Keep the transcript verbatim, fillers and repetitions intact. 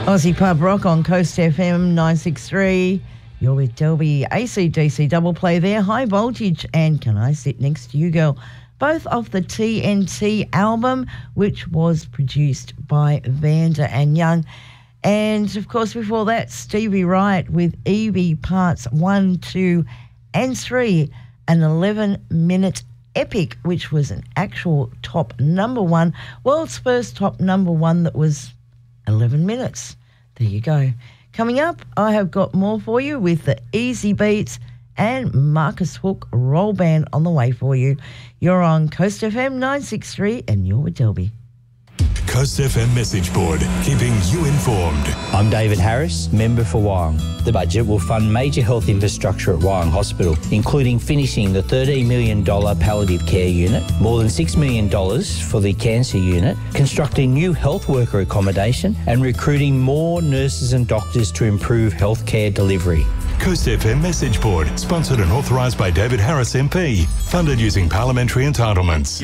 Aussie Pub Rock on Coast F M nine sixty-three. You're with Delby. A C D C double play there. High Voltage and Can I Sit Next to You Girl? Both off the T N T album, which was produced by Vanda and Young. And, of course, before that, Stevie Wright with Evie Parts one, two and three, an eleven-minute epic, which was an actual top number one, world's first top number one that was eleven minutes. There you go. Coming up, I have got more for you with the Easy Beats and Marcus Hook Roll Band on the way for you. You're on Coast F M nine sixty-three and you're with Delby. Coast F M message board, keeping you informed. I'm David Harris, member for Wyong. The budget will fund major health infrastructure at Wyong Hospital, including finishing the thirteen million dollars palliative care unit, more than six million dollars for the cancer unit, constructing new health worker accommodation and recruiting more nurses and doctors to improve healthcare delivery. Coast F M message board, sponsored and authorised by David Harris M P, funded using parliamentary entitlements.